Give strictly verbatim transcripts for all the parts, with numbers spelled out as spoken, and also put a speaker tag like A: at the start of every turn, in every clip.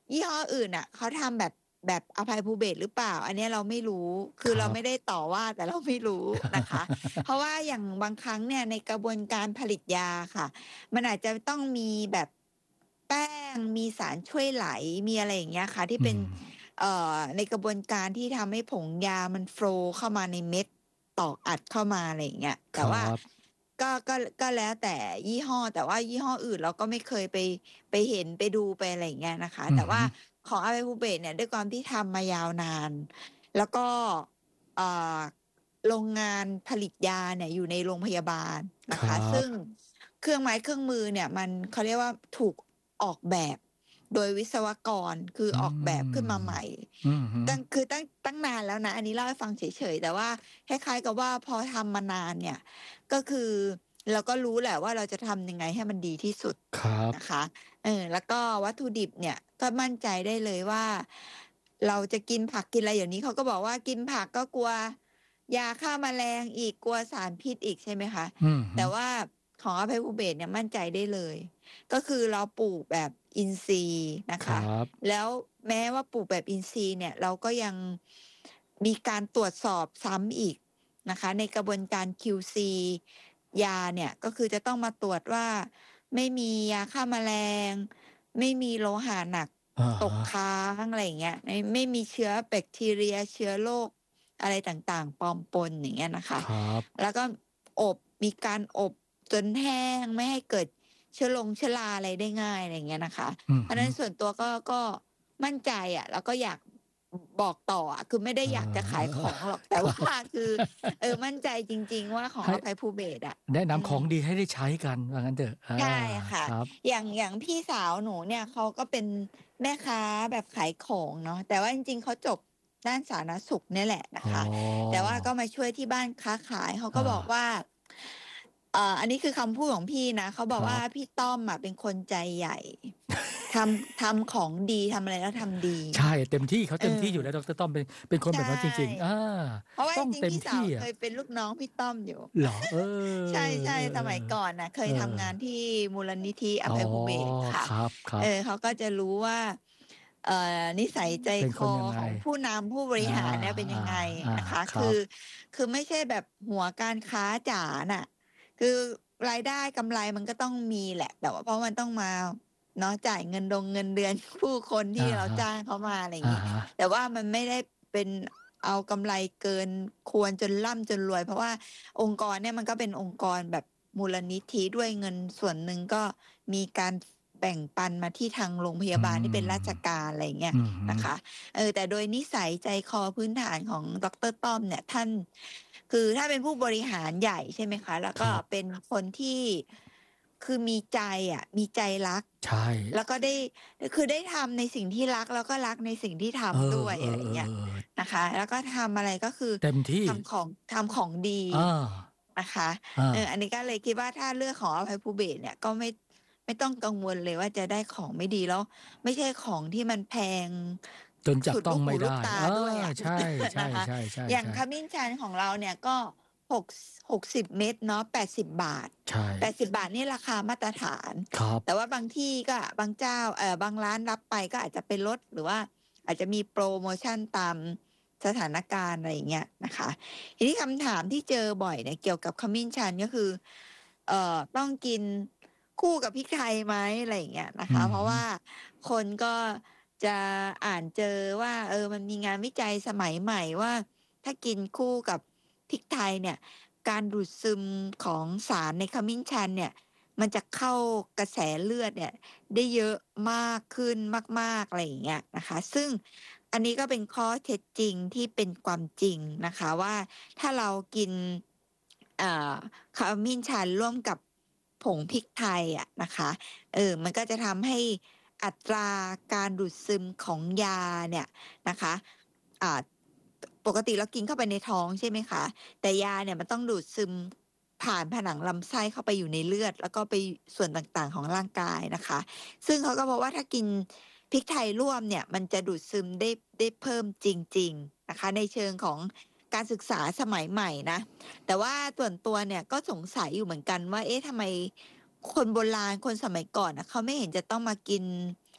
A: ยี่ห้ออื่นอ่ะเขาทำแบบแบบอภัยภูเบศรหรือเปล่าอันนี้เราไม่รู้คือเราไม่ได้ต่อว่าแต่เราไม่รู้นะคะ เพราะว่าอย่างบางครั้งเนี่ยในกระบวนการผลิตยาค่ะมันอาจจะต้องมีแบบแป้งมีสารช่วยไหลมีอะไรอย่างเงี้ยค่ะที่เป็นเอ่อในกระบวนการที่ทำให้ผงยามันโฟลว์เข้ามาในเม็ดตอกอัดเข้ามาอะไรอย่างเงี้ยแต่ว่าก็ก็ก็แล้วแต่ยี่ห้อแต่ว่ายี่ห้ออื่นเราก็ไม่เคยไปไปเห็นไปดูไปอะไรอย่างเงี้ยนะคะแต่ว่าของอภัยภูเบศรเนี่ยด้วยความที่ทำมายาวนานแล้วก็เอ่อโรงงานผลิตยาเนี่ยอยู่ในโรงพยาบาลนะคะซึ่งเครื่องไม้เครื่องมือเนี่ยมันเขาเรียกว่าถูกออกแบบโดยวิศวกรคือออกแบบขึ้นมาใหม่ตั้งคือตั้งตั้งนานแล้วนะอันนี้เล่าให้ฟังเฉยๆแต่ว่าคล้ายๆกับว่าพอทำมานานเนี่ยก็คือเราก็รู้แหละว่าเราจะทำยังไงให้มันดีที่สุดนะคะเออแล้วก็วัตถุดิบเนี่ยก็มั่นใจได้เลยว่าเราจะกินผักกินอะไรอย่างนี้เขาก็บอกว่ากินผักก็กลัวยาฆ่าแมลงอีกกลัวสารพิษอีกใช่ไหมคะแต่ว่าของอภัยภูเบศรเนี่ยมั่นใจได้เลยก็คือเราปลูกแบบอินทรีย์นะคะแล้วแม้ว่าปลูกแบบอินทรีย์เนี่ยเราก็ยังมีการตรวจสอบซ้ำอีกนะคะในกระบวนการ คิว ซี ยาเนี่ยก็คือจะต้องมาตรวจว่าไม่มียาฆ่าแมลงไม่มีโลหะหนักตกค้างอะไรอย่างเงี้ยไม่ไม่มีเชื้อแบคทีเรียเชื้อโรคอะไรต่างๆปลอมปนอย่างเงี้ยนะคะแล้วก็อบมีการอบจนแห้งไม่ให้เกิดเชื้อลงเชื้อราอะไรได้ง่ายอะไรอย่างเงี้ยนะคะเพราะฉะนั้นส่วนตัวก็ก็มั่นใจอ่ะแล้วก็อยากบอกต่ออ่ะคือไม่ได้อยากจะขายของหรอกแต่ว่าคือเออมั่นใจจริงๆว่าของอภัยภูเบศรอ่ะ
B: แนะนำของดีให้ได้ใช้กันว่างั้นเถอะ
A: ใช่ค่ะอย่างอย่างพี่สาวหนูเนี่ยเขาก็เป็นแม่ค้าแบบขายของเนาะแต่ว่าจริงๆเขาจบด้านสาธารณสุขนี่แหละนะคะแต่ว่าก็มาช่วยที่บ้านค้าขายเขาก็บอกว่าเอ่ออันนี้คือคำพูดของพี่นะเขาบอกว่าพี่ต้อมอ่ะเป็นคนใจใหญ่ทำทำของดีทำอะไรแล้วทำดี
B: ใช่เต็มที่เขาเต็มที่อยู่แล้วดร.ต้อมเป็นเป็นคนแบบนั้นจริงๆอ่า
A: เพราะว่าจริงๆพี่สาวเคยเป็นลูกน้องพี่ต้อมอยู่
B: เหรอเออ
A: ใช่ใช่สมัยก่อนนะเคยทำงานที่มูลนิธิอภัยภูเบศรค่ะเออเขาก็จะรู้ว่าเอ่อนิสัยใจคอของผู้นำผู้บริหารเนี่ยเป็นยังไงนะคะคือคือไม่ใช่แบบหัวการค้าจ๋าน่ะคือรายได้กำไรมันก็ต้องมีแหละแต่ว่าเพราะมันต้องมาเนาะจ่ายเงินดงเงินเดือนผู้คนที่เราจ้างเขามาอะไรอย่างนี้แต่ว่ามันไม่ได้เป็นเอากำไรเกินควรจนร่ำจนรวยเพราะว่าองค์กรเนี่ยมันก็เป็นองค์กรแบบมูลนิธิด้วยเงินส่วนหนึ่งก็มีการแบ่งปันมาที่ทางโรงพยาบาลที่เป็นราชการอะไรเงี้ยนะคะเออแต่โดยนิสัยใจคอพื้นฐานของดร.ต้อมเนี่ยท่านคือถ้าเป็นผู้บริหารใหญ่ใช่ไหมคะแล้วก็เป็นคนที่คือมีใจอ่ะมีใจรัก
B: ใช่
A: แล้วก็ได้คือได้ทำในสิ่งที่รักแล้วก็รักในสิ่งที่ทำด้วยอะไรเงี้ยนะคะแล้วก็ทำอะไรก็คือ
B: เต็มที่
A: ทำของทำของดีนะคะเอออันนี้ก็เลยคิดว่าถ้าเลือกของอภัยภูเบศรเนี่ยก็ไม่ไม่ต้องกังวลเลยว่าจะได้ของไม่ดีแล้วไม่ใช่ของที่มันแพง
B: จนจับต้องไม่ได้
A: ด้วยอ่ะ
B: ใช่ใช่ใช่ใช่
A: อย่างขมิ้นชันของเราเนี่ยก็หกหกสิบเม็ดเนาะแปดสิบบาท
B: ใช่
A: แปดสิบบาทนี่ราคามาตรฐานแต่ว่าบางที่ก็บางเจ้าเออบางร้านรับไปก็อาจจะเป็นลดหรือว่าอาจจะมีโปรโมชั่นตามสถานการณ์อะไรอย่างเงี้ยนะคะทีนี้คำถามที่เจอบ่อยเนี่ยเกี่ยวกับขมิ้นชันก็คือเอ่อต้องกินคู่กับพริกไทยไหมอะไรอย่างเงี้ยนะคะเพราะว่าคนก็จะอ่านเจอว่าเออมันมีงานวิจัยสมัยใหม่ว่าถ้ากินคู่กับพริกไทยเนี่ยการดูดซึมของสารในขมิ้นชันเนี่ยมันจะเข้ากระแสเลือดเนี่ยได้เยอะมากขึ้นมากๆอะไรอย่างเงี้ยนะคะซึ่งอันนี้ก็เป็นข้อเท็จจริงที่เป็นความจริงนะคะว่าถ้าเรากินอ่าขมิ้นชันร่วมกับผงพริกไทยอ่ะนะคะเออมันก็จะทำให้อัตราการดูดซึมของยาเนี่ยนะคะอ่าปกติเรากินเข้าไปในท้องใช่ไหมคะแต่ยาเนี่ยมันต้องดูดซึมผ่านผนังลำไส้เข้าไปอยู่ในเลือดแล้วก็ไปส่วนต่างๆของร่างกายนะคะซึ่งเขาก็บอกว่าถ้ากินพริกไทยร่วมเนี่ยมันจะดูดซึมได้ได้เพิ่มจริงๆนะคะในเชิงของการศึกษาสมัยใหม่นะแต่ว่าส่วนตัวเนี่ยก็สงสัยอยู่เหมือนกันว่าเอ๊ะทำไมคนโบราณคนสมัยก่อนนะเขาไม่เห็นจะต้องมากิน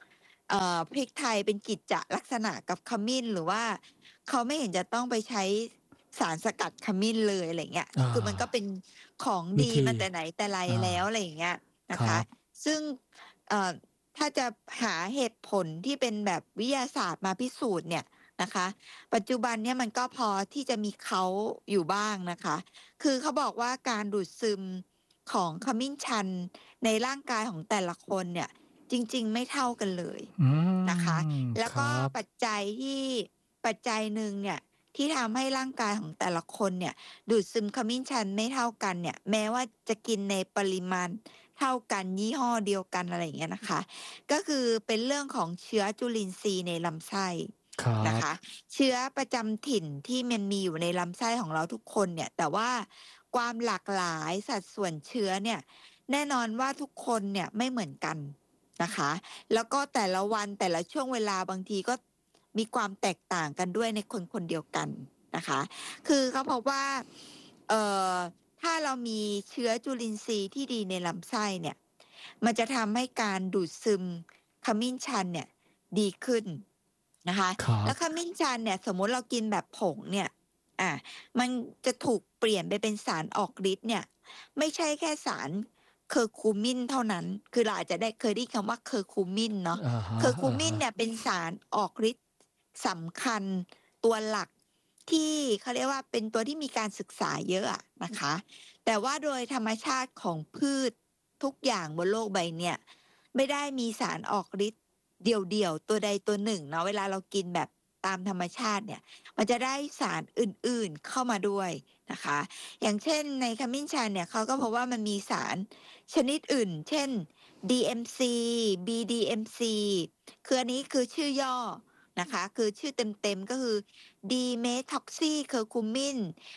A: เอ่อพริกไทยเป็นกิจจลักษณะกับขมิ้นหรือว่าเขาไม่เห็นจะต้องไปใช้สารสกัดขมิ้นเลยอะไรเงี้ย
B: อ่า
A: คือมันก็เป็นของ
B: วิ
A: ดี
B: ธี
A: มาแต่ไหนแต่ไร
B: อ่า
A: แล้วอะไรอย่างเงี้ยนะ
B: ครั
A: คะ
B: บ
A: ซึ่งเอ่อถ้าจะหาเหตุผลที่เป็นแบบวิทยาศาสตร์มาพิสูจน์เนี่ยนะคะ ปัจจุบันเนี่ยมันก็พอที่จะมีเขาอยู่บ้างนะคะ คือเขาบอกว่าการดูดซึมของขมิ้นชันในร่างกายของแต่ละคนเนี่ย จริง ๆ ไม่เท่ากันเลย
B: อื
A: นะคะ
B: ม
A: แล้ว
B: ค
A: ก็
B: รับ
A: ปัจจัยที่ปัจจัยหนึ่งเนี่ยที่ทำให้ร่างกายของแต่ละคนเนี่ย ดูดซึมขมิ้นชันไม่เท่ากันเนี่ย แม้ว่าจะกินในปริมาณเท่ากันยี่ห้อเดียวกันอะไรอย่างเงี้ยนะคะ ก็คือเป็นเรื่องของเชื้อจุลินทรีย์ในลำไส้
B: ครั
A: นะ
B: บ
A: คะ เชื้อประจำถิ่นที่มันมีอยู่ในลำไส้ของเราทุกคนเนี่ย แต่ว่าความหลากหลายสัดส่วนเชื้อเนี่ย แน่นอนว่าทุกคนเนี่ยไม่เหมือนกันนะคะ แล้วก็แต่ละวันแต่ละช่วงเวลาบางทีก็มีความแตกต่างกันด้วยในคนคนเดียวกันนะคะ คือเขาพบว่า เอ่อ ถ้าเรามีเชื้อจุลินทรีย์ที่ดีในลำไส้เนี่ย มันจะทำให้การดูดซึมขมิ้นชันเนี่ยดีขึ้นนะคะ
B: ครั
A: แล้ว
B: บ
A: ขมิ้นชันเนี่ยสมมุติเรากินแบบผงเนี่ย อ่า มันจะถูกเปลี่ยนไปเป็นสารออกฤทธิ์เนี่ย ไม่ใช่แค่สารเคอร์คูมินเท่านั้น คือเราอาจจะได้เคยได้ยินคำว่าเคอร์คูมินเนาะ
B: อะฮะ
A: เคอร์คูมิน
B: ๆ
A: เนี่ยเป็นสารออกฤทธิ์สำคัญตัวหลักที่เขาเรียกว่าเป็นตัวที่มีการศึกษาเยอะอะนะคะ แต่ว่าโดยธรรมชาติของพืชทุกอย่างบนโลกใบเนี้ย ไม่ได้มีสารออกฤทธิ์เดี่ยว ๆ ตัวใดตัวหนึ่งเนาะ เวลาเรากินแบบตามธรรมชาติเนี่ย มันจะได้สารอื่น ๆ เข้ามาด้วยนะคะ อย่างเช่น ในขมิ้นชันเนี่ยเขาก็พบว่ามันมีสารชนิดอื่น เช่น ดี เอ็ม ซี บี ดี เอ็ม ซี คืออันนี้คือชื่อย่อนะคะ คือชื่อเต็ม ๆ ก็คือ Dimethoxycurcumin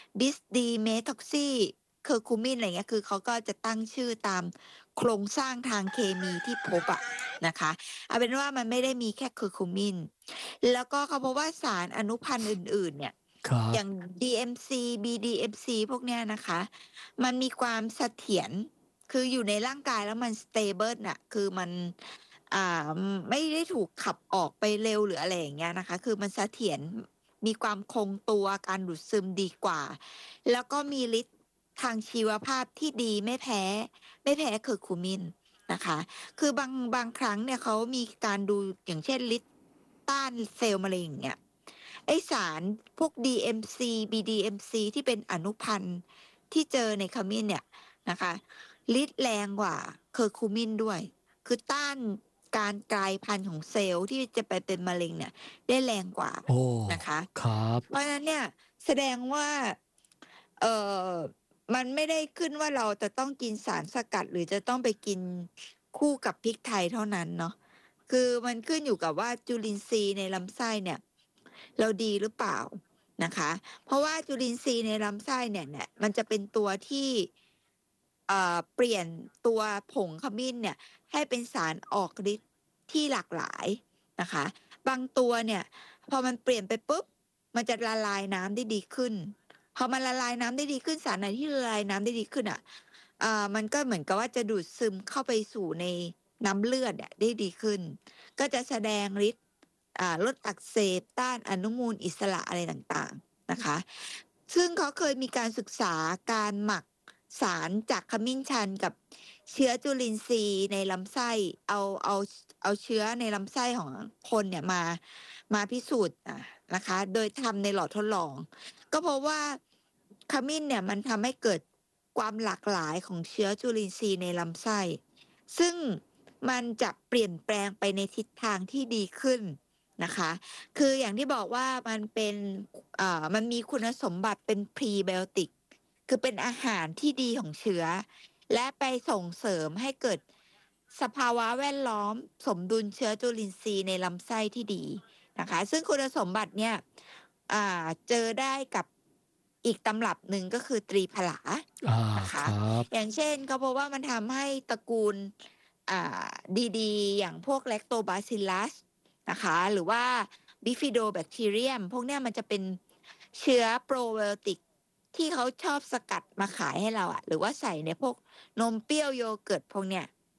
A: Bis-Dimethoxycurcumin อะไรอย่างเงี้ย คือเขาก็จะตั้งชื่อตามโครงสร้างทางเคมีที่พบอะนะคะ เอาเป็นว่ามันไม่ได้มีแค่เคอร์คูมิน แล้วก็เขาพบว่าสารอนุพันธ์อื่น ๆ เนี่ย
B: ครั
A: อบ ย่าง ดี เอ็ม ซี บี ดี เอ็ม ซี พวกเนี้ยนะคะ มันมีความเสถียร คืออยู่ในร่างกายแล้วมัน สเตเบิล น่ะ คือมัน อ่า ไม่ได้ถูกขับออกไปเร็วหรืออะไรอย่างเงี้ยนะคะ คือมันเสถียร มีความคงตัว การดูดซึมดีกว่า แล้วก็มีฤทธิ์ทางชีวภาพที่ดีไม่แพ้ ไม่แพ้เคอร์คูมินนะคะ คือบาง บางครั้งเนี่ยเขามีการดู อย่างเช่น ฤทธิ์ต้านเซลล์มะเร็ง อย่างเงี้ย ไอ้สารพวก ดี เอ็ม ซี บี ดี เอ็ม ซี ที่เป็นอนุพันธ์ที่เจอในขมิ้นเนี่ยนะคะ ฤทธิ์แรงกว่าเคอร์คูมินด้วย คือต้านการกลายพันธุ์ของเซลล์ที่จะไปเป็นมะเร็งเนี่ยได้แรงกว่า
B: โอ้
A: นะคะ
B: ครับ
A: เพราะฉะนั้นเนี่ยแสดงว่า เอ่อ มันไม่ได้ขึ้นว่าเราจะต้องกินสารสกัด หรือจะต้องไปกินคู่กับพริกไทยเท่านั้นเนาะ คือมันขึ้นอยู่กับว่าจุลินทรีย์ในลำไส้เนี่ย เราดีหรือเปล่านะคะ เพราะว่าจุลินทรีย์ในลำไส้เนี่ย เนี่ย มันจะเป็นตัวที่ เอ่อ เปลี่ยนตัวผงขมิ้นเนี่ยให้เป็นสารออกฤทธิ์ที่หลากหลายนะคะ บางตัวเนี่ยพอมันเปลี่ยนไปปุ๊บ มันจะละลายน้ำได้ดีขึ้น พอมันละลายน้ำได้ดีขึ้น สารไหนที่ละลายน้ำได้ดีขึ้นอะ อ่า มันก็เหมือนกับว่าจะดูดซึมเข้าไปสู่ในน้ำเลือดอะได้ดีขึ้น ก็จะแสดงฤทธิ์ อ่า ลดอักเสบ ต้านอนุมูลอิสระอะไรต่าง ๆ นะคะ ซึ่งเขาเคยมีการศึกษาการหมักสารจากขมิ้นชันกับเชื้อจุลินทรีย์ในลำไส้ เอา เอา เอาเชื้อในลำไส้ของคนเนี่ยมา มาพิสูจน์ อ่า นะคะ โดยทำในหลอดทดลอง ก็พบว่าขมิ้นเนี่ยมันทำให้เกิดความหลากหลายของเชื้อจุลินทรีย์ในลำไส้ ซึ่งมันจะเปลี่ยนแปลงไปในทิศทางที่ดีขึ้นนะคะ คืออย่างที่บอกว่ามันเป็น อ่า มันมีคุณสมบัติเป็น Prebiotic คือเป็นอาหารที่ดีของเชื้อ และไปส่งเสริมให้เกิดสภาวะแวดล้อมสมดุลเชื้อจุลินทรีย์ในลำไส้ที่ดีนะคะ ซึ่งคุณสมบัติเนี่ย อ่า เจอได้กับอีกตำรับหนึ่งก็คือตรีผลา
B: อา
A: นะ
B: ค
A: คะ
B: รับ
A: อย่างเช่น เขาพบว่ามันทำให้ตระกูล อ่า ดี ๆ อย่างพวก Lactobacillus นะคะ หรือว่า Bifidobacterium พวกเนี้ยมันจะเป็นเชื้อ Probiotic ที่เขาชอบสกัดมาขายให้เราอะ หรือว่าใส่ในพวกนมเปรี้ยว โยเกิร์ต พวกเนี้ย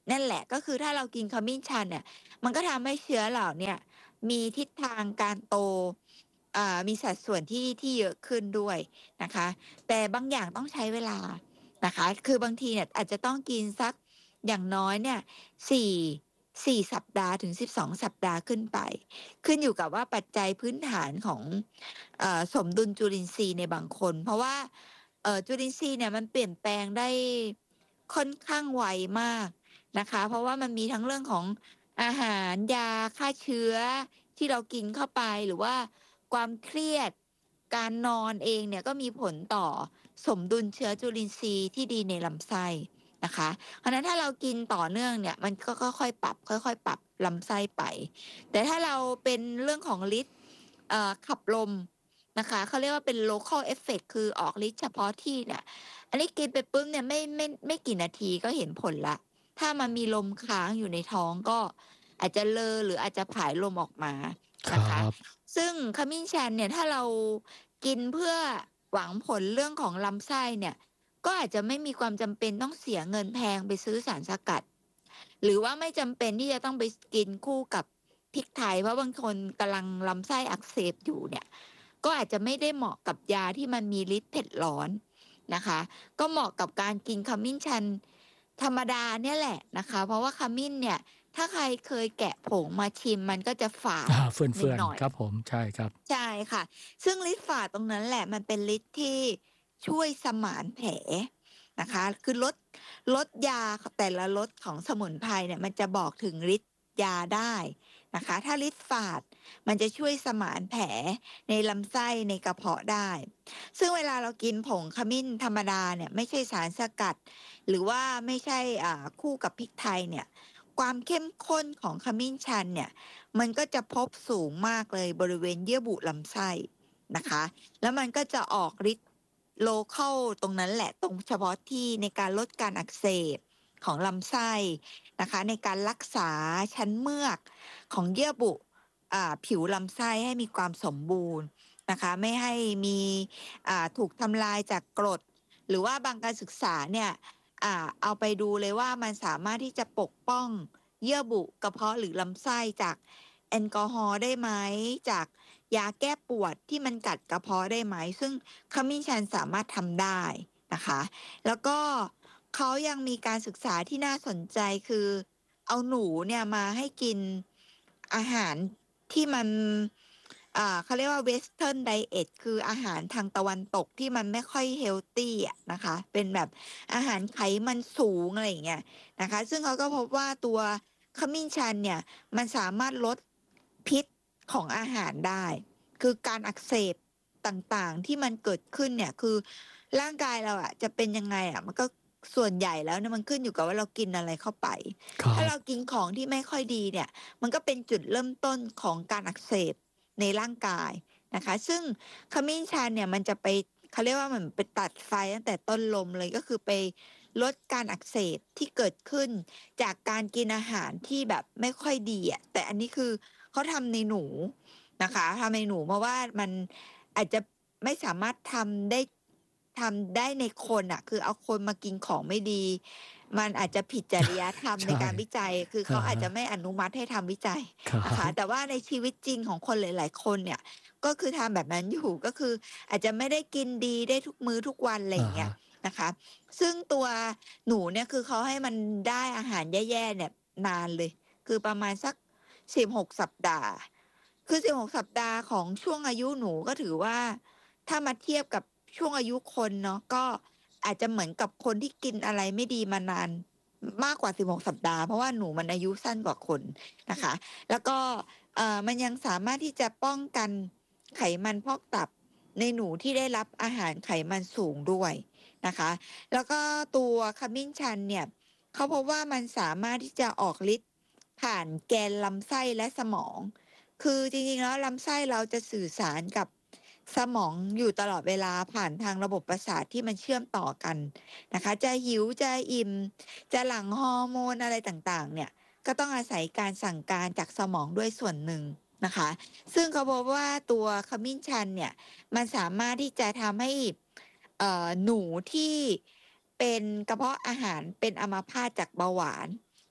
A: นั่นแหละก็คือถ้าเรากินขมิ้นชันเนี่ยมันก็ทำให้เชื้อเหล่าเนี้ยมีทิศทางการโตอ่ามีสัดส่วนที่ที่เยอะขึ้นด้วยนะคะ แต่บางอย่างต้องใช้เวลานะคะ คือบางทีเนี่ยอาจจะต้องกินสักอย่างน้อยเนี่ยสี่สี่สัปดาห์ถึงสิบสองสัปดาห์ขึ้นไป ขึ้นอยู่กับว่าปัจจัยพื้นฐานของเอ่อสมดุลจุลินทรีย์ในบางคน เพราะว่าเอ่อจุลินทรีย์เนี่ยมันเปลี่ยนแปลงได้ค่อนข้างไวมากนะคะ เพราะว่ามันมีทั้งเรื่องของอาหารยาฆ่าเชื้อที่เรากินเข้าไปหรือว่าความเครียดการนอนเองเนี่ยก็มีผลต่อสมดุลเชื้อจุลินทรีย์ที่ดีในลำไส้นะคะ เพราะฉะนั้นถ้าเรากินต่อเนื่องเนี่ยมันก็ค่อยๆปรับค่อยๆปรับลำไส้ไป แต่ถ้าเราเป็นเรื่องของฤทธิ์เอ่อขับลมนะคะเขาเรียกว่าเป็น local effect คือออกฤทธิ์เฉพาะที่เนี่ยอันนี้กินไปปุ๊บเนี่ยไม่ไม่ไม่กี่นาทีก็เห็นผลละถ้ามันมีลมค้างอยู่ในท้องก็อาจจะเลอหรืออาจจะผายลมออกมา
B: ค
A: นะ
B: รั
A: คะ
B: บ
A: ซึ่งขมิ้นชันเนี่ยถ้าเรากินเพื่อหวังผลเรื่องของลำไส้เนี่ยก็อาจจะไม่มีความจำเป็นต้องเสียเงินแพงไปซื้อสารสกัด หรือว่าไม่จำเป็นที่จะต้องไปกินคู่กับพริกไทยเพราะบางคนกำลังลำไส้อักเสบอยู่เนี่ยก็อาจจะไม่ได้เหมาะกับยาที่มันมีฤทธิ์เผ็ดร้อนนะคะ ก็เหมาะกับการกินขมิ้นชันธรรมดาเนี่ยแหละนะคะ เพราะว่าขมิ้นเนี่ยถ้าใครเคยแกะผงมาชิมมันก็จะฝาด
B: อ่าเฟื่
A: นิด
B: อน
A: หน่อย
B: ๆครับผมใช่ครับ
A: ใช่ค่ะ ซึ่งฤทธิ์ฝาดตรงนั้นแหละมันเป็นฤทธิ์ที่ช่วยสมานแผลนะคะ คือลดลดยาแต่ละรสของสมุนไพรเนี่ยมันจะบอกถึงฤทธิ์ยาได้นะคะ ถ้าฤทธิ์ฝาดมันจะช่วยสมานแผลในลำไส้ในกระเพาะได้ ซึ่งเวลาเรากินผงขมิ้นธรรมดาเนี่ยไม่ใช่สารสกัด หรือว่าไม่ใช่อ่าคู่กับพริกไทยเนี่ยความเข้มข้นของขมิ้นชันเนี่ยมันก็จะพบสูงมากเลยบริเวณเยื่อบุลำไส้นะคะ แล้วมันก็จะออกฤทธิ์โลเคอลตรงนั้นแหละตรงเฉพาะที่ในการลดการอักเสบของลำไส้นะคะในการรักษาชั้นเมือกของเยื่อบุอ่าผิวลำไส้ให้มีความสมบูรณ์นะคะไม่ให้มีอ่าถูกทำลายจากกรด หรือว่าบางการศึกษาเนี่ยอ่าเอาไปดูเลยว่ามันสามารถที่จะปกป้องเยื่อบุกระเพาะหรือลำไส้จากแอลกอฮอล์ได้ไหมจากยาแก้ปวดที่มันกัดกระเพาะได้ไหมซึ่งขมิ้นชันสามารถทำได้นะคะแล้วก็เขายังมีการศึกษาที่น่าสนใจคือเอาหนูเนี่ยมาให้กินอาหารที่มันอ่าเขาเรียกว่า Western Diet คืออาหารทางตะวันตกที่มันไม่ค่อยเฮลตี้อะนะคะเป็นแบบอาหารไขมันสูงอะไรอย่างเงี้ยนะคะซึ่งเขาก็พบว่าตัวขมิ้นชันเนี่ยมันสามารถลดพิษของอาหารได้ คือการอักเสบต่างๆที่มันเกิดขึ้นเนี่ยคือร่างกายเราอะจะเป็นยังไงอะมันก็ส่วนใหญ่แล้วเนี่ยมันขึ้นอยู่กับว่าเรากินอะไรเข้าไป
B: ครั
A: ถ้า
B: บ
A: เรากินของที่ไม่ค่อยดีเนี่ยมันก็เป็นจุดเริ่มต้นของการอักเสบในร่างกายนะคะ ซึ่งขมิ้นชันเนี่ยมันจะไปเขาเรียกว่าเหมือนไปตัดไฟตั้งแต่ต้นลมเลยก็คือไปลดการอักเสบที่เกิดขึ้นจากการกินอาหารที่แบบไม่ค่อยดีอ่ะแต่อันนี้คือเขาทำในหนูนะคะทำในหนูเพราะว่ามันอาจจะไม่สามารถทำได้ทำได้ในคนอ่ะ คือเอาคนมากินของไม่ดี มันอาจจะผิดจริยธรรม
B: ใช่
A: ในการวิจัย คือเขา
B: อ่าฮะ
A: อาจจะไม่อนุมัติให้ทำวิจัย
B: ครับ
A: นะคะ แต่ว่าในชีวิตจริงของคนหลาย ๆ คนเนี่ย ก็คือทำแบบนั้นอยู่ ก็คืออาจจะไม่ได้กินดีได้ทุกมื้อทุกวันอะไรอย่างเงี้ย
B: อ่าฮะ
A: นะคะ ซึ่งตัวหนูเนี่ยคือเขาให้มันได้อาหารแย่ ๆ เนี่ยนานเลย คือประมาณสัก สิบหก สัปดาห์ คือ สิบหก สัปดาห์ของช่วงอายุหนูก็ถือว่าถ้ามาเทียบกับช่วงอายุคนเนาะ ก็อาจจะเหมือนกับคนที่กินอะไรไม่ดีมานานมากกว่า สิบหก สัปดาห์ เพราะว่าหนูมันอายุสั้นกว่าคนนะคะ แล้วก็เอ่อมันยังสามารถที่จะป้องกันไขมันพอกตับในหนูที่ได้รับอาหารไขมันสูงด้วยนะคะ แล้วก็ตัวขมิ้นชันเนี่ยเขาพบว่ามันสามารถที่จะออกฤทธิ์ผ่านแกนลำไส้และสมอง คือจริง ๆ แล้วลำไส้เราจะสื่อสารกับสมองอยู่ตลอดเวลาผ่านทางระบบประสาทที่มันเชื่อมต่อกันนะคะ จะหิวจะอิ่ม จะหลั่งฮอร์โมนอะไรต่าง ๆ เนี่ย ก็ต้องอาศัยการสั่งการจากสมองด้วยส่วนหนึ่งนะคะ ซึ่งเขาพบว่าตัวขมิ้นชันเนี่ยมันสามารถที่จะทำให้เอ่อหนูที่เป็นกระเพาะอาหารเป็นอัมพาตจากเบาหวาน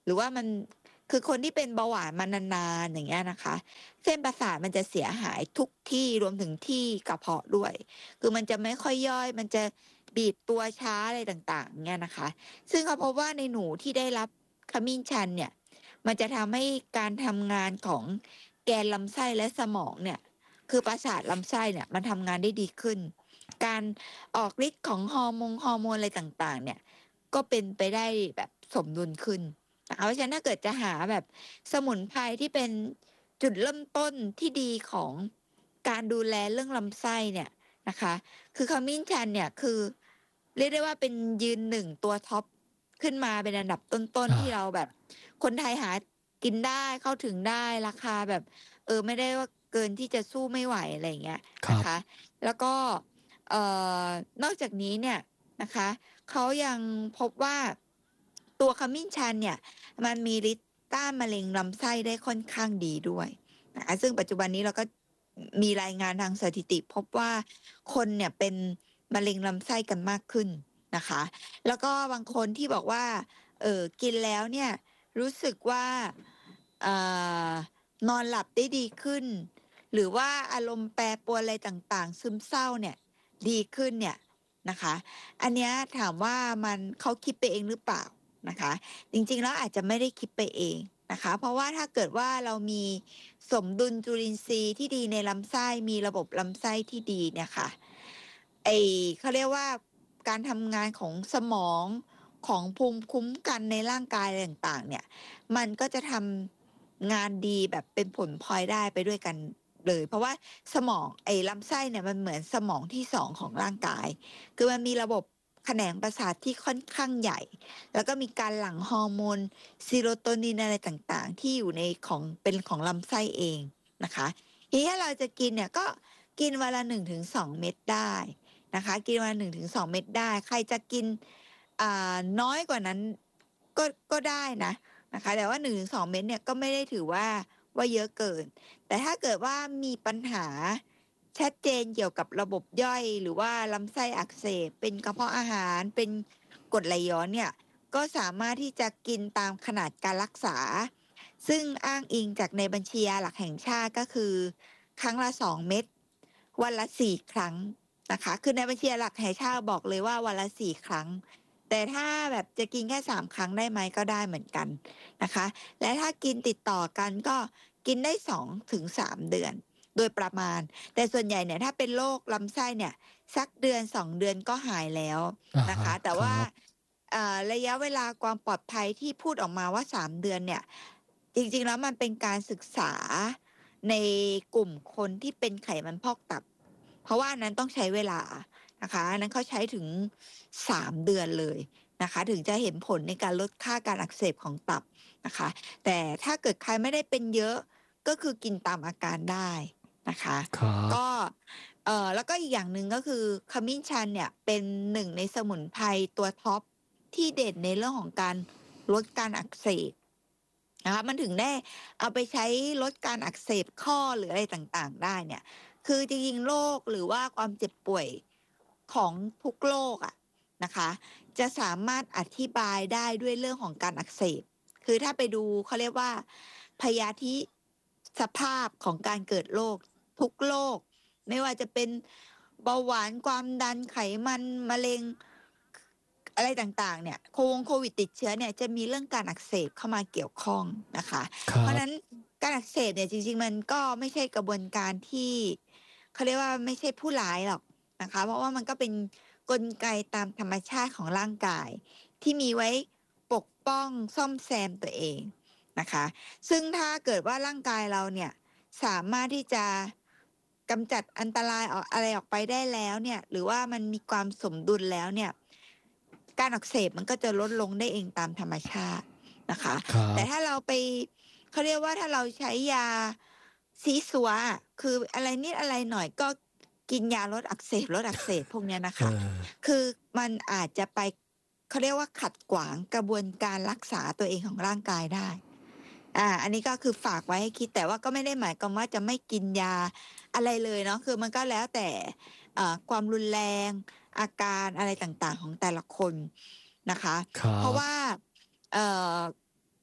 A: หรือว่ามันคือคนที่เป็นเบาหวานมานานๆอย่างเงี้ยนะคะ เส้นประสาทมันจะเสียหายทุกที่รวมถึงที่กระเพาะด้วย คือมันจะไม่ค่อยย่อย มันจะบีบตัวช้าอะไรต่างๆเนี่ยนะคะ ซึ่งเขาพบว่าในหนูที่ได้รับขมิ้นชันเนี่ย มันจะทำให้การทำงานของแกนลำไส้และสมองเนี่ย คือประสาทลำไส้เนี่ยมันทำงานได้ดีขึ้น การออกฤทธิ์ของฮอร์โมนฮอร์โมนอะไรต่างๆ เนี่ย ก็เป็นไปได้แบบสมดุลขึ้นนะคะเพราะฉะนั้นถ้าเกิดจะหาแบบสมุนไพรที่เป็นจุดเริ่มต้นที่ดีของการดูแลเรื่องลำไส้เนี่ยนะคะ คือขมิ้นชันเนี่ยคือ เรียกได้ว่าเป็นยืนหนึ่งตัวท็อปขึ้นมาเป็นอันดับต้นๆที่เราแบบ คนไทยหากินได้เข้าถึงได้ราคาแบบ เออไม่ได้ว่าเกินที่จะสู้ไม่ไหวอะไรอย่างเงี้ย
B: ครั
A: นะ
B: บ
A: คะ แล้วก็เอ่อนอกจากนี้เนี่ยนะคะเขายังพบว่าตัวขมิ้นชันเนี่ยมันมีฤทธิ์ต้านมะเร็งลำไส้ได้ค่อนข้างดีด้วยนะคะซึ่งปัจจุบันนี้เราก็มีรายงานทางสถิติ พบว่าคนเนี่ยเป็นมะเร็งลำไส้กันมากขึ้นนะคะ แล้วก็บางคนที่บอกว่าเออกินแล้วเนี่ยรู้สึกว่าเอ่อนอนหลับได้ดีขึ้น หรือว่าอารมณ์แปรปรวนอะไรต่างๆ ซึมเศร้าเนี่ยดีขึ้นเนี่ยนะคะ อันเนี้ยถามว่ามันเขาคิดไปเองหรือเปล่านะคะ จริงๆแล้วอาจจะไม่ได้คิดไปเองนะคะ เพราะว่าถ้าเกิดว่าเรามีสมดุลจุลินทรีย์ที่ดีในลำไส้มีระบบลำไส้ที่ดีเนี่ยค่ะไอเขาเรียกว่าการทำงานของสมองของภูมิคุ้มกันในร่างกายอะไรต่างๆ เนี่ย มันก็จะทำงานดีแบบเป็นผลพลอยได้ไปด้วยกันเลย เพราะว่าสมองไอ้ลำไส้เนี่ยมันเหมือนสมองที่สองของร่างกาย คือมันมีระบบแขนงประสาทที่ค่อนข้างใหญ่ แล้วก็มีการหลั่งฮอร์โมนซีโรโทนินอะไรต่างๆ ที่อยู่ในของเป็นของลำไส้เองนะคะทีนี้ถ้าเราจะกินเนี่ยก็กินวันละหนึ่งถึงสองเม็ดได้นะคะ กินวันละหนึ่งถึงสองเม็ดได้ ใครจะกินอ่าน้อยกว่านั้นก็ก็ได้นะนะคะ แต่ว่าหนึ่งถึงสองเม็ดเนี่ยก็ไม่ได้ถือว่าว่าเยอะเกิน แต่ถ้าเกิดว่ามีปัญหาชัดเจนเกี่ยวกับระบบย่อย หรือว่าลำไส้อักเสบเป็นกระเพาะอาหารเป็นกรดไหลย้อนเนี่ยก็สามารถที่จะกินตามขนาดการรักษา ซึ่งอ้างอิงจากในบัญชียาหลักแห่งชาติก็คือ ครั้งละสองเม็ดวันละสี่ครั้งนะคะ คือในบัญชียาหลักแห่งชาติบอกเลยว่าวันละสี่ครั้ง แต่ถ้าแบบจะกินแค่สามครั้งได้ไหมก็ได้เหมือนกันนะคะ และถ้ากินติดต่อกันก็กินได้สองถึงสามเดือนโดยประมาณ แต่ส่วนใหญ่เนี่ยถ้าเป็นโรคลำไส้เนี่ยสักเดือนสองเดือนก็หายแล้ว
B: อ่า
A: นะ
B: ฮะ
A: คะ แต่
B: ค
A: ว่า
B: รับ
A: เอ่อระยะเวลาความปลอดภัยที่พูดออกมาว่าสามเดือนเนี่ย จริงๆแล้วมันเป็นการศึกษาในกลุ่มคนที่เป็นไขมันพอกตับ เพราะว่าอันนั้นต้องใช้เวลานะคะ อันนั้นเขาใช้ถึงสามเดือนเลยนะคะ ถึงจะเห็นผลในการลดค่าการอักเสบของตับนะคะ แต่ถ้าเกิดใครไม่ได้เป็นเยอะก็คือกินตามอาการได้นะคะ
B: ครับ
A: ก็ เอ่อ แล้วก็อีกอย่างหนึ่งก็คือขมิ้นชันเนี่ยเป็นหนึ่งในสมุนไพรตัวท็อปที่เด่นในเรื่องของการลดการอักเสบนะคะ มันถึงได้เอาไปใช้ลดการอักเสบข้อหรืออะไรต่างๆ ได้เนี่ย คือจริงๆโรคหรือว่าความเจ็บป่วยของทุกโรคอะนะคะ จะสามารถอธิบายได้ด้วยเรื่องของการอักเสบ คือถ้าไปดูเขาเรียกว่าพยาธิสภาพของการเกิดโรคทุกโรค ไม่ว่าจะเป็นเบาหวานความดันไขมันมะเร็ง อะไรต่างๆ เนี่ยโควงโควิดติดเชื้อเนี่ยจะมีเรื่องการอักเสบเข้ามาเกี่ยวข้องนะคะ
B: ครั
A: เพราะฉะ
B: บ
A: นั้นการอักเสบเนี่ยจริงๆ มันก็ไม่ใช่กระบวนการที่เขาเรียกว่าไม่ใช่ผู้ร้ายหรอกนะคะ เพราะว่ามันก็เป็นกลไกตามธรรมชาติของร่างกาย ที่มีไว้ปกป้องซ่อมแซมตัวเองนะคะ ซึ่งถ้าเกิดว่าร่างกายเราเนี่ยสามารถที่จะกำจัดอันตรายออกอะไรออกไปได้แล้วเนี่ย หรือว่ามันมีความสมดุลแล้วเนี่ย การอักเสบมันก็จะลดลงได้เองตามธรรมชาตินะคะ
B: ครั
A: แต่
B: บ
A: ถ้าเราไปเขาเรียกว่าถ้าเราใช้ยาซี๋ซัวอะ คืออะไรนิดอะไรหน่อยก็กินยาลดอักเสบ ลดอักเสบพวกเนี้ยนะ
B: เอ
A: คะ
B: อ
A: คือมันอาจจะไป เขาเรียกว่าขัดขวางกระบวนการรักษาตัวเองของร่างกายได้ อ่า อันนี้ก็คือฝากไว้ให้คิด แต่ว่าก็ไม่ได้หมายความว่าจะไม่กินยาอะไรเลยเนาะ คือมันก็แล้วแต่ เอ่อ ความรุนแรง อาการอะไรต่างๆ ของแต่ละคนนะคะ
B: ครั
A: เพราะ
B: บ
A: ว่า เอ่อ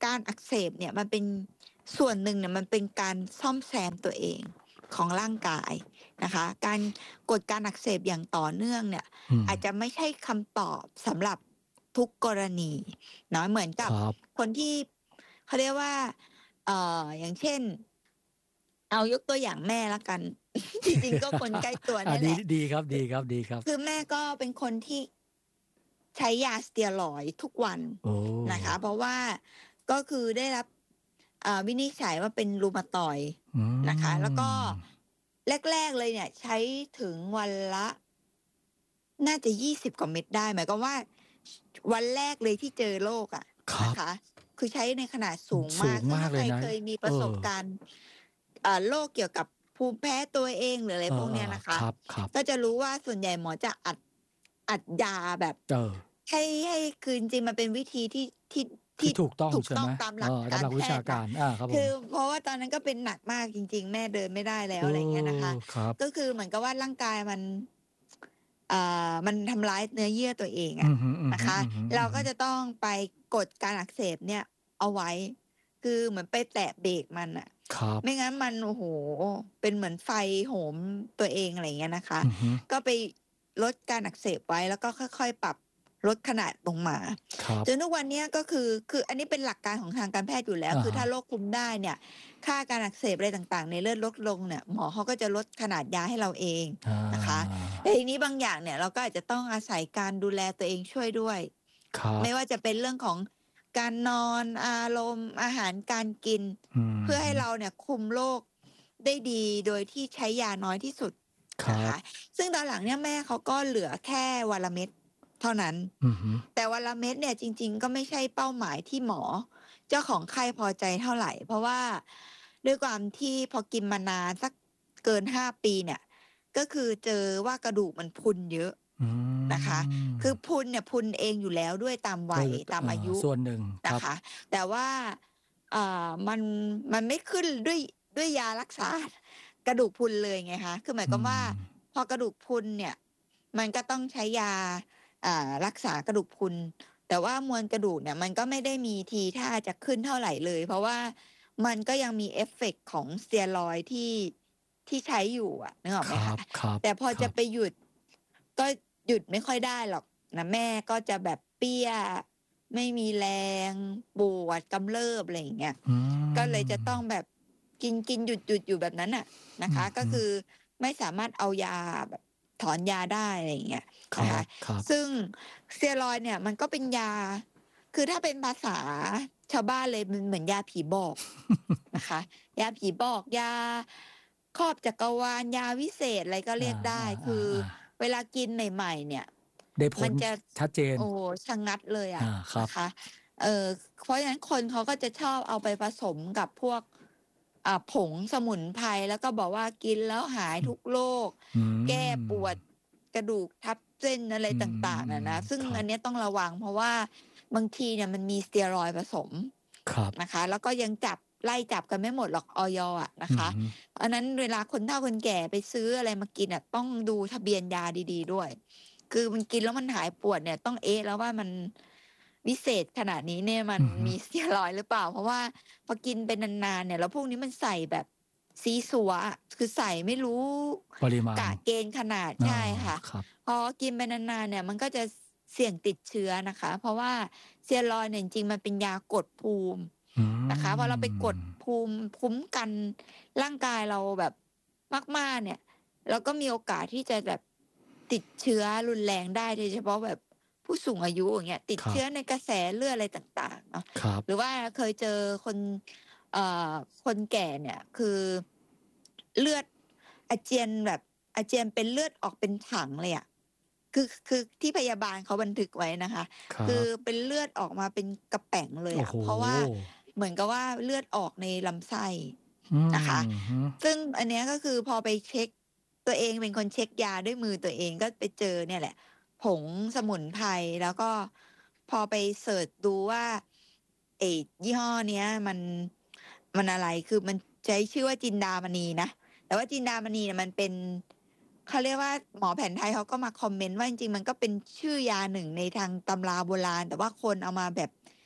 A: การอักเสบเนี่ยมันเป็นส่วนหนึ่งเนี่ยมันเป็นการซ่อมแซมตัวเองของร่างกายนะคะ การกดการอักเสบอย่างต่อเนื่องเนี่ย
B: อืม
A: อาจจะไม่ใช่คำตอบสำหรับทุกกรณีเนาะเหมือน
B: ค
A: กับ
B: รับ
A: คนที่เขาเรียกว่า เอ่อ อย่างเช่น เอายกตัวอย่างแม่แล้วกัน จริง ๆ ก็คนใกล้ตัว
B: อา
A: เนี่ย
B: ดี
A: แหละ
B: ดีครับ ดีครับ ดีครับ
A: คือแม่ก็เป็นคนที่ใช้ยาสเตียรอยด์ทุกวัน
B: โอ้
A: นะคะ เพราะว่าก็คือได้รับ อ่า วินิจฉัยว่าเป็นรูมาตอยด์
B: อื
A: นะคะ แล้วก็
B: ม
A: แรก ๆ เลยเนี่ยใช้ถึงวันละ น่าจะ ยี่สิบ กว่าเม็ดได้ หมายความว่า วันแรกเลยที่เจอโรคอะ
B: ครั
A: นะ
B: บ
A: คะ คือใช้ในขนาดสูง
B: สู
A: มาก
B: ง
A: ซึ่ง
B: มา
A: ถ้าก
B: เล
A: ใคร
B: ยนะ
A: เคยมี
B: เ
A: ป
B: อ
A: ระสบ
B: อ
A: การณ์ อ่า โรคเกี่ยวกับภูมิแพ้ตัวเอง หรืออะไร
B: เอ
A: พวกเนี้ยนะ
B: ๆ
A: คะ
B: ครับ ๆ
A: ก็จะรู้ว่าส่วนใหญ่หมอจะอัด อัดยาแบบ
B: เออ
A: ให้ ให้ คือจริง ๆ มันเป็นวิธีที่ ที่
B: ท
A: ที่
B: ี่ถูกต้อง
A: ถูก
B: ใช่
A: ต้อ
B: ไหม?
A: งตามห
B: เออ ต
A: ลักก
B: าม
A: า
B: หล
A: รั
B: ก
A: แพ
B: วิชา
A: ทย์
B: กา
A: น่ะ
B: ร อา ครับผ
A: คือ
B: ม
A: เพราะว่าตอนนั้นก็เป็นหนักมากจริง ๆ แม่เดินไม่ได้แล้
B: เ
A: ว
B: อ
A: อะไรอย่างเงี้ยนะ
B: อ
A: คะ
B: ครับ
A: ก็คือเหมือนกับว่าร่างกายมัน อ่า มันทำร้ายเนื้อเยื่อตัวเองอ
B: อื
A: ะ
B: อฮึ
A: นะคะ
B: ๆ ๆ
A: เราก็
B: ๆ
A: จะต้องไปกดการอักเสบเนี่ยเอาไว้ คือเหมือนไปแตะเบรกมันน่ะ
B: ครับ
A: ไม่งั้นมัน โอ้โฮ เป็นเหมือนไฟโหมตัวเอง อะไรอย่างเงี้ยนะคะ
B: อือฮึ
A: ก็ไปลดการอักเสบไว้ แล้วก็ค่อย ๆ ปรับลดขนาดลงมา
B: ครับ
A: จนทุกวันเนี้ยก็คือ คืออันนี้เป็นหลักการของทางการแพทย์อยู่แล้ว
B: อะ
A: คือ
B: ฮ
A: ถ้า
B: ะ
A: โรคคุมได้เนี่ย ค่าการอักเสบอะไรต่าง ๆ ในเลือดลดลงเนี่ย หมอเขาก็จะลดขนาดยาให้เราเอง
B: อา
A: นะคะ แต่ทีนี้บางอย่างเนี่ยเราก็อาจจะต้องอาศัยการดูแลตัวเองช่วยด้วย
B: ครับ
A: ไม่ว่าจะเป็นเรื่องของการนอน อารมณ์ อาหารการกิน
B: อือ
A: เพื่อให้
B: ฮึ
A: เราเนี่ยคุมโรคได้ดีโดยที่ใช้ยาน้อยที่สุด
B: คร
A: นะคัะ
B: บ
A: ซึ่งตอนหลังเนี่ยแม่เขาก็เหลือแค่วันละเม็ดเท่านั้น
B: อือฮึ
A: แต่วันละเม็ดเนี่ยจริง ๆ ก็ไม่ใช่เป้าหมายที่หมอเจ้าของไข้พอใจเท่าไร เพราะว่าด้วยความที่พอกินมานานสักเกิน ห้า ปีเนี่ย ก็คือเจอว่ากระดูกมันพรุนเยอะ
B: อื
A: นะคะ คื
B: ม
A: อพรุนเนี่ยพรุนเองอยู่แล้วด้วยตามว
B: ก็
A: ัย
B: ล
A: ตาม
B: อา
A: อายุ
B: ส่วนหนึ่ง ค
A: น
B: รั
A: ะ
B: บ
A: คะ แต่ว่า อ่า มัน มันไม่ขึ้นด้วย ด้วยยารักษา กระดูกพรุนเลยไงคะ คือหมาย
B: อื
A: ความว่า
B: ม
A: พอกระดูกพรุนเนี่ย มันก็ต้องใช้ยา อ่า รักษากระดูกพรุน แต่ว่ามวลกระดูกเนี่ยมันก็ไม่ได้มีทีท่าจะขึ้นเท่าไรเลย เพราะว่ามันก็ยังมีเอฟเฟกต์ของสเตียรอยด์ที่ ที่ใช้อยู่อะ นึกออกไหมคะ
B: ครับ
A: แต่พอจะ
B: ๆ
A: ไปหยุด ก็หยุดไม่ค่อยได้หรอกนะ แม่ก็จะแบบเปรี้ย ไม่มีแรง ปวดกำเริบ อะไรอย่างเงี้ย
B: อื
A: ก็เลยจะต้อง
B: ม
A: แบบกิน ๆ หยุด ๆ อยู่แบบนั้นน่ะนะ
B: อื
A: คะ
B: อฮ
A: ก็คึือไม่สามารถเอายาแบบถอนยาได้ อะไรอย่างเงี้ย
B: ค
A: นะคะ
B: ครับ
A: ซึ่งสเตียรอยด์เนี่ยมันก็เป็นยา คือถ้าเป็นภาษาชาวบ้านเลยมันเหมือนยาผีบอก นะคะ ยาผีบอก ยาครอบจักรวาล ยาวิเศษอะไรก็เ
B: อ
A: รียกได้ คือ
B: า ๆ ๆ ๆ
A: เวลากินใหม่ ๆ เนี่ย
B: ได้ผล
A: มันจะ
B: ชัดเจน
A: โอ้โฮ ชะงัดเลยอ
B: อา
A: ะ
B: คร
A: นัะ
B: บ
A: คะ เอ่อ เพราะฉะนั้นคนเขาก็จะชอบเอาไปผสมกับพวก อ่า ผงสมุนไพร แล้วก็บอกว่ากินแล้วหาย
B: อืม
A: ทุกโรค
B: อื
A: แก้ปวด
B: ม
A: กระดูกทับเส้นอะไร
B: อื
A: ต่าง ๆ อะ
B: ม
A: นะ ซึ่ง
B: ๆ คร
A: อััน
B: บ
A: เนี้ยต้องระวัง เพราะว่าบางทีเนี่ยมันมีสเตียรอยด์ผสม
B: ครับ
A: นะคะ แล้วก็ยังจับ ไล่จับกันไม่หมดหรอก อย. อะนะ
B: อื
A: ค
B: อ
A: ะ
B: ฮึ
A: เพราะฉะนั้นเวลาคนเฒ่าคนแก่ไปซื้ออะไรมากินอะ ต้องดูทะเบียนยาดี ๆ ด้วย คือมันกินแล้วมันหายปวดเนี่ย ต้อง เอ๊ะ แล้วว่ามันวิเศษขนาดนี้เนี่ยมัน
B: อือฮึ
A: มีสเตียรอยด์หรือเปล่า? เพราะว่าพอกินไปนาน ๆ เนี่ย แล้วพวกนี้มันใส่แบบซี้ซั้วอะ คือใส่ไม่รู้
B: ปริมาณ
A: กะเกณฑ์ขนาด
B: อ๋อ
A: ใช่ค่ะ
B: ครับ
A: พอกินไปนาน ๆ เนี่ยมันก็จะ ส เสี่ยงติดเชื้อนะคะ เพราะว่าสเตียรอยด์เนี่ยจริง ๆ มันเป็นยากดภูมิ
B: อื
A: นะคะ พอเราไปกด
B: ม
A: ภูมิคุ้มกันร่างกายเราแบบมาก ๆ เนี่ย เราก็มีโอกาสที่จะแบบติดเชื้อรุนแรงได้ โดยเฉพาะแบบผู้สูงอายุ อย่างเงี้ย ติด
B: คร
A: เ
B: ั
A: ชื้อ
B: บ
A: ในกระแสเลือดอะไรต่าง ๆ เนาะ
B: ครับ
A: หรือว่าเคยเจอคน เอ่อ คนแก่เนี่ย คือเลือดอาเจียนแบบอาเจียนเป็นเลือดออกเป็นถังเลยอะ คือ คือที่พยาบาลเขาบันทึกไว้นะคะ
B: ครั
A: คือ
B: บ
A: เป็นเลือดออกมาเป็นกระแป๋งเลยอ
B: โอ้โ
A: ะ
B: ฮ
A: เพราะว่าเหมือนกับว่าเลือดออกในลำไส้
B: อื
A: นะคะ
B: อฮึ
A: ซึ่งอันเนี้ยก็คือพอไปเช็ก ตัวเองเป็นคนเช็กยาด้วยมือตัวเอง ก็ไปเจอเนี่ยแหละ ผงสมุนไพร แล้วก็พอไปเซิร์ชดูว่า ไอ้ยี่ห้อเนี้ยมัน มันอะไร คือมันใช้ชื่อว่าจินดามณีนะ แต่ว่าจินดามณีเนี่ยมันเป็น เขาเรียกว่า หมอแผนไทยเขาก็มาคอมเมนต์ว่า จริง ๆ มันก็เป็นชื่อยาหนึ่งในทางตำราโบราณ แต่ว่าคนเอามาแบบ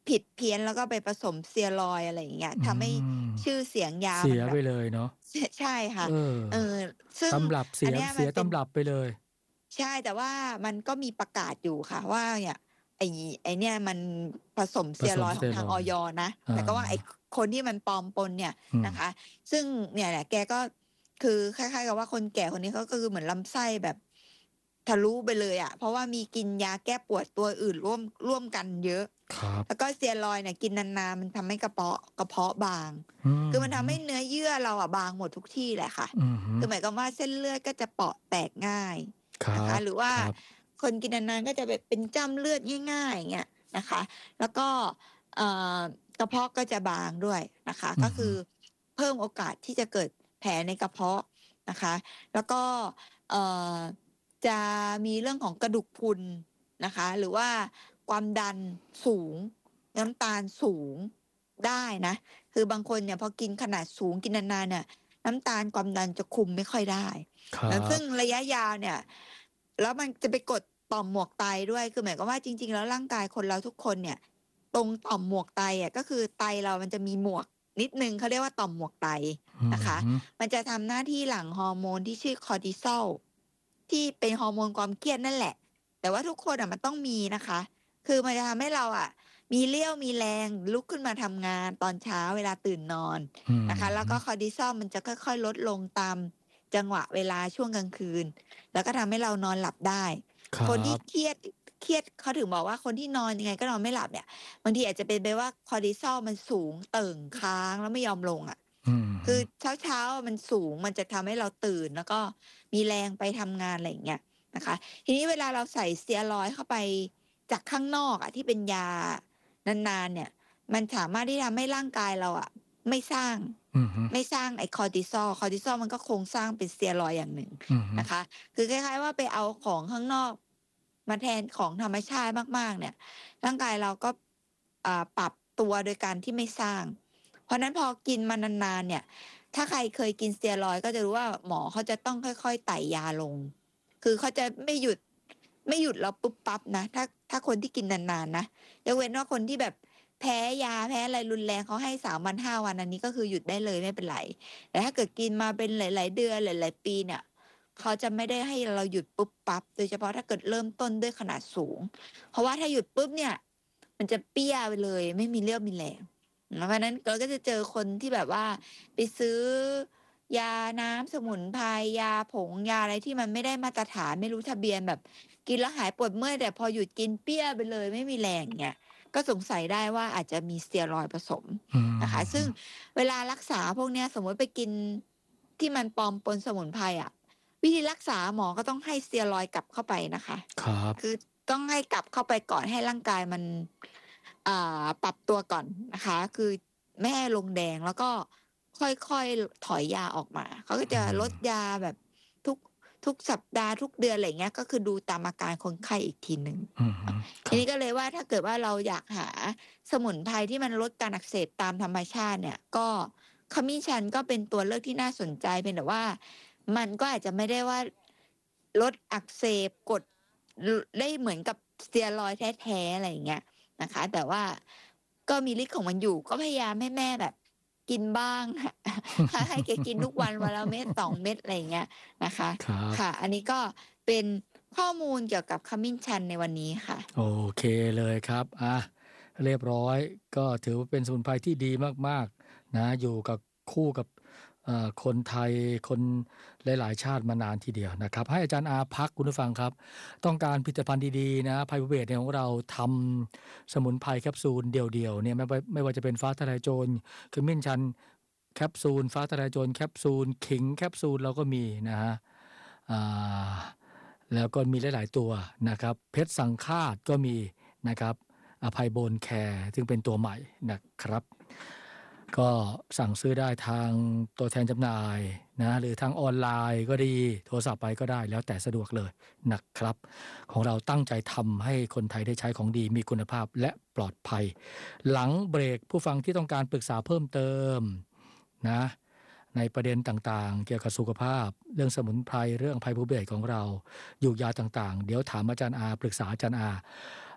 A: ผิดเพี้ยนแล้วก็ไปผสมสเตียรอยด์อะไรอย่างเงี้ย
B: อื
A: ทำให้
B: ม
A: ชื่อเสียงยา
B: เสียไป
A: มันแบบ
B: เลยเนาะ
A: ใช่ใช่ค่ะ
B: เออ
A: เออซึ่ง
B: ตำรับเสี
A: อัน
B: ย
A: เนี้ยมันเป็น
B: เสียตำรับไปเลย
A: ใช่แต่ว่ามันก็มีประกาศอยู่ค่ะว่าเนี่ยไอ้ไอ้เนี่ยมันผสมส
B: ผสม
A: เตียรอยด์ของ
B: สเตียรอยด์
A: ทางอยนะ
B: อา
A: แต่ก็ว่าไอ้คนที่มันปลอมปนเนี่ย
B: อืม
A: นะคะซึ่งเนี่ยแหละแกก็คือคล้ายๆกับว่าคนแก่คนนี้เขาก็คือเหมือนลำไส้แบบทะลุไปเลยอะเพราะว่ามีกินยาแก้ปวดตัวอื่นร่วมร่วมกันเยอะ
B: ครับ
A: แล้วก็สเตียรอยด์เนี่ยกินนานๆมันทำให้กระเพาะกระเพาะบาง
B: อื
A: คือมันทำ
B: ม
A: ให้เนื้อเยื่อเราอะบางหมดทุกที่แหละค่ะ
B: อือฮึ
A: คือหมายความว่าเส้นเลือดก็จะเปราะแตกง่าย
B: ครับ
A: นะคะหรือว่า
B: ครับ
A: คนกินนานๆก็จะแบบเป็นจ้ำเลือดง่ายๆอย่างเงี้ยนะคะแล้วก็เอ่อกระเพาะก็จะบางด้วยนะคะ
B: อือฮึ
A: ก็คือเพิ่มโอกาสที่จะเกิดแผลในกระเพาะนะคะแล้วก็เอ่อจะมีเรื่องของกระดูกพรุนนะคะหรือว่าความดันสูงน้ำตาลสูงได้นะคือบางคนเนี่ยพอกินขนาดสูงกินนานๆเนี่ยน้ำตาลความดันจะคุมไม่ค่อยได้
B: ครั
A: แล้วซึ่ง
B: บ
A: ระยะยาวเนี่ยแล้วมันจะไปกดต่อมหมวกไตด้วยคือหมายความว่าจริงๆแล้วร่างกายคนเราทุกคนเนี่ยตรงต่อมหมวกไตอะก็คือไตเรามันจะมีหมวกนิดหนึ่งเขาเรียกว่าต่อมหมวกไต
B: อือ
A: นะคะ
B: ฮึ
A: มันจะทำหน้าที่หลั่งฮอร์โมนที่ชื่อคอร์ติซอลที่เป็นฮอร์โมนความเครียดนั่นแหละแต่ว่าทุกคนอะมันต้องมีนะคะคือมันจะทำให้เราอะมีเรี่ยวมีแรงลุกขึ้นมาทำงานตอนเช้าเวลาตื่นนอน
B: อื
A: นะคะแล้วก็คอ
B: ม
A: ร์ติซอลมันจะค่อยๆลดลงตาม จังหวะเวลาช่วงกลางคืนแล้วก็ทำให้เรานอนหลับได้
B: ครั
A: คนที่
B: บ
A: เครียดเครียดเขาถึงบอกว่าคนที่นอนยังไงก็นอนไม่หลับเนี่ยบางทีอาจจะเป็นไปว่าคอร์ติซอลมันสูงเต่งค้างแล้วไม่ยอมลงอะ
B: อือฮึ
A: คือเช้าๆมันสูงมันจะทำให้เราตื่นแล้วก็มีแรงไปทำงานอะไรอย่างเงี้ยนะคะทีนี้เวลาเราใส่สเตียรอยด์เข้าไปจากข้างนอกอะที่เป็นยานานๆเนี่ยมันสามารถที่ทำให้ร่างกายเราอะไม่สร้าง
B: อือฮึ
A: ไม่สร้างไอ้คอร์ติซอลคอร์ติซอลมันก็โครงสร้างเป็นสเตียรอยด์อย่างหนึ่ง
B: อือฮึ
A: นะคะคือคล้ายๆว่าไปเอาของข้างนอกมาแทนของธรรมชาติมากๆเนี่ยร่างกายเราก็อ่าปรับตัวโดยการที่ไม่สร้าง เพราะฉะนั้นพอกินมานานๆเนี่ยถ้าใครเคยกินสเตียรอยด์ก็จะรู้ว่าหมอเขาจะต้องค่อยๆไต่ยาลง คือเขาจะไม่หยุดไม่หยุดแล้วปุ๊บปั๊บนะถ้าถ้าคนที่กินนานๆนะยกเว้นว่าคนที่แบบแพ้ยาแพ้อะไรรุนแรงเขาให้สามวันห้าวันอันนี้ก็คือหยุดได้เลยไม่เป็นไรแต่ถ้าเกิดกินมาเป็นหลายๆเดือนหลายๆปีเนี่ยเขาจะไม่ได้ให้เราหยุดปุ๊บปั๊บโดยเฉพาะถ้าเกิดเริ่มต้นด้วยขนาดสูงเพราะว่าถ้าหยุดปุ๊บเนี่ยมันจะเปี้ยไปเลยไม่มีเรี่ยวมีแรงเพราะฉะนั้นเราก็จะเจอคนที่แบบว่าไปซื้อยาน้ำสมุนไพรยาผงยาอะไรที่มันไม่ได้มาตรฐานไม่รู้ทะเบียนแบบกินแล้วหายปวดเมื่อยแต่พอหยุดกินเปี้ยไปเลยไม่มีแรงเงี้ยก็สงสัยได้ว่าอาจจะมีสเตียรอยด์ผสม
B: อื
A: นะคะซึ่ง
B: ม
A: เวลารักษาพวกเนี้ยสมมติไปกินที่มันปลอมปนสมุนไพรอะวิธีรักษาหมอก็ต้องให้สเตียรอยด์กลับเข้าไปนะคะ
B: ครับ
A: คือต้องให้กลับเข้าไปก่อนให้ร่างกายมันอ่าปรับตัวก่อนนะคะคือไม่ให้ลงแดงแล้วก็ค่อยๆถอยยาออกมาเขาก็
B: อื
A: จะล
B: ม
A: ดยาแบบทุกทุกสัปดาห์ทุกเดือนอะไรเงี้ยก็คือดูตามอาการคนไข้อีกทีหนึ่ง
B: อือฮึครับ
A: ทีนี้ก็เลยว่าถ้าเกิดว่าเราอยากหาสมุนไพรที่มันลดการอักเสบตามธรรมชาติเนี่ยก็ขมิ้นชันก็เป็นตัวเลือกที่น่าสนใจเพียงแต่ว่ามันก็อาจจะไม่ได้ว่าลดอักเสบกดได้เหมือนกับสเตียรอยด์แท้ๆอะไรอย่างเงี้ยนะคะแต่ว่าก็มีฤทธิ์ของมันอยู่ก็พยายามให้แม่แบบกินบ้าง ให้แกกินทุกวันวันละเม็ดสองเม็ดอะไรอย่างเงี้ยนะคะ
B: ครับ
A: ค่ะอันนี้ก็เป็นข้อมูลเกี่ยวกับขมิ้นชันในวันนี้ค่ะ
B: โอเคเลยครับอ่ะเรียบร้อยก็ถือว่าเป็นสมุนไพรที่ดีมากๆนะอยู่กับคู่กับเอ่อคนไทยคนหลายๆชาติมานานทีเดียวนะครับให้อาจารย์อาพักคุณผู้ฟังครับต้องการผลิตภัณฑ์ดีๆนะไพรเวทเนี่ยของเราทำสมุนไพรแคปซูลเดี่ยวๆเนี่ยไม่ว่าไม่ว่าจะเป็นฟ้าทะลายโจรขมิ้นชันแคปซูลฟ้าทะลายโจรแคปซูลขิงแคปซูลเราก็มีนะฮะ อ่าแล้วก็มีหลายๆตัวนะครับเพชรสังฆาตก็มีนะครับอภัยโบนแคร์ซึ่งเป็นตัวใหม่นะครับก็สั่งซื้อได้ทางตัวแทนจำหน่ายนะหรือทางออนไลน์ก็ดีโทรศัพท์ไปก็ได้แล้วแต่สะดวกเลยนะครับของเราตั้งใจทำให้คนไทยได้ใช้ของดีมีคุณภาพและปลอดภัยหลังเบรกผู้ฟังที่ต้องการปรึกษาเพิ่มเติมนะในประเด็นต่างๆเกี่ยวกับสุขภาพเรื่องสมุนไพรเรื่องไพรภูเบศของเราอยู่ยาต่างๆเดี๋ยวถามอาจารย์อาปรึกษาอาจารย์อา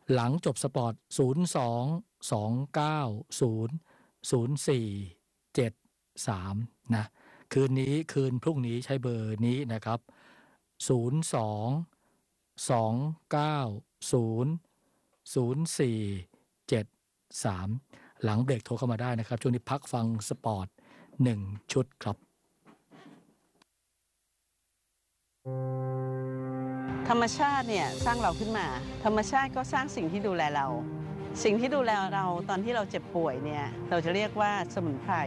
B: หลังจบสปอร์ตศูนย์ สอง สอง เก้า ศูนย์ ศูนย์ สี่ เจ็ด สามนะคืนนี้คืนพรุ่งนี้ใช้เบอร์นี้นะครับศูนย์ สอง สอง เก้า ศูนย์ ศูนย์ สี่ เจ็ด สามหลังเบรกโทรเข้ามาได้นะครับช่วงนี้พักฟังสปอร์ตหนึ่งชุดครับ
C: ธรรมชาติเนี่ยสร้างเราขึ้นมาธรรมชาติก็สร้างสิ่งที่ดูแลเราสิ่งที่ดูแลเราตอนที่เราเจ็บป่วยเนี่ยเราจะเรียกว่าสมุนไพร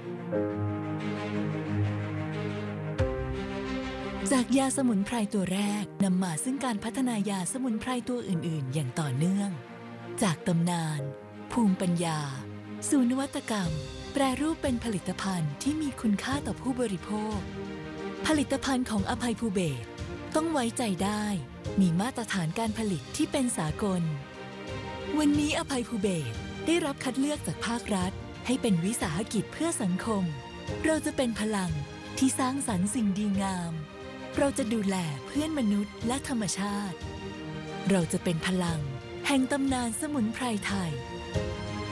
D: จากยาสมุนไพรตัวแรกนำมาซึ่งการพัฒนายาสมุนไพรตัวอื่นๆอย่างต่อเนื่องจากตำนานภูมิปัญญาสู่นวัตกรรมแปรรูปเป็นผลิตภัณฑ์ที่มีคุณค่าต่อผู้บริโภคผลิตภัณฑ์ของอภัยภูเบศรต้องไว้ใจได้มีมาตรฐานการผลิตที่เป็นสากลวันนี้อภัยภูเบศรได้รับคัดเลือกจากภาครัฐให้เป็นวิสาหกิจเพื่อสังคมเราจะเป็นพลังที่สร้างสรรค์สิ่งดีงามเราจะดูแลเพื่อนมนุษย์และธรรมชาติเราจะเป็นพลังแห่งตำนานสมุนไพรไทย